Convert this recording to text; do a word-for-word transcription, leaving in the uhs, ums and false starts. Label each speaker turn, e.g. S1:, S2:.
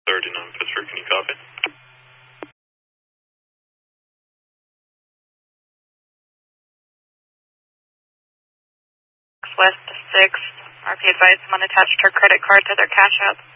S1: thirty-nine Pittsburgh, can you copy?
S2: West six, R P advised someone attached her credit card to their cash app.